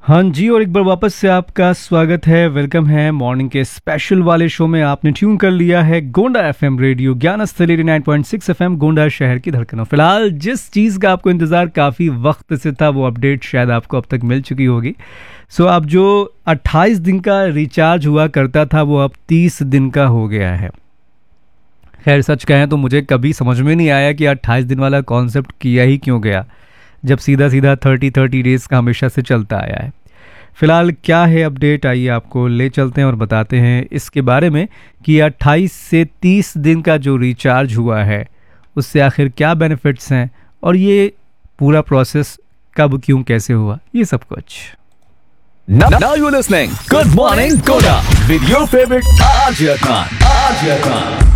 हाँ जी, और एक बार वापस से आपका स्वागत है, वेलकम है। मॉर्निंग के स्पेशल वाले शो में आपने ट्यून कर लिया है Gonda FM radio Gyansthali 89.6 FM, Gonda शहर की धड़कन। फिलहाल जिस चीज़ का आपको इंतज़ार काफ़ी वक्त से था वो अपडेट शायद आपको अब तक मिल चुकी होगी। सो अब जो 28 दिन का रिचार्ज हुआ करता था वो अब 30 दिन का हो गया है। खैर सच कहें तो मुझे कभी समझ में नहीं आया कि 28 दिन वाला कॉन्सेप्ट किया ही क्यों गया, जब सीधा सीधा 30 डेज़ का हमेशा से चलता आया है। फिलहाल क्या है अपडेट, आइए आपको ले चलते हैं और बताते हैं इसके बारे में कि 28 से 30 दिन का जो रिचार्ज हुआ है उससे आखिर क्या बेनिफिट्स हैं और ये पूरा प्रोसेस कब क्यों कैसे हुआ, ये सब कुछ। Now you're listening. Good morning, Goda. With your favorite RJ Khan. RJ Khan.